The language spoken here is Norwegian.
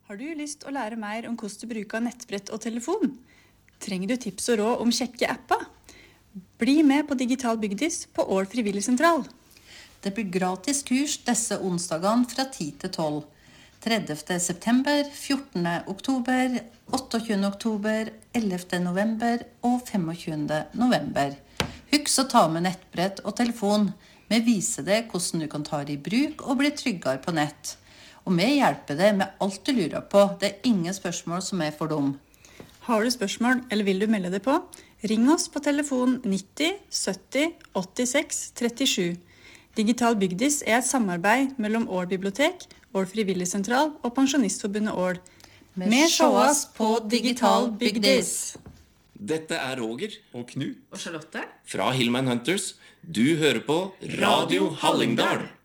Har du lyst å lære mer om hvordan du bruker nettbrett og telefon? Trenger du tips og råd om kjekke apper? Bli med på Digital Bygdis på Ål Frivilligsentral. Det blir gratis kurs disse onsdagene fra 10 til 12. 30. september, 14. oktober, 28. oktober, 11. november og 25. november. Husk å ta med nettbrett og telefon. Vi viser deg hvordan du kan ta det i bruk og bli tryggere på nett. Og vi hjelper deg med alt du lurer på. Det er ingen spørsmål som er for dum. Har du spørsmål eller vil du melde deg på? Ring oss på telefon 90 70 86 37. Digital Bygdis er et samarbeid mellom Ål bibliotek, Ål Frivilligsentral og Pensjonistforbundet Ål. Vi sees på Digital Bygdis. Dette er Roger Og Knut Og Charlotte. fra Hillman Hunters. Du hører på Radio Hallingdal.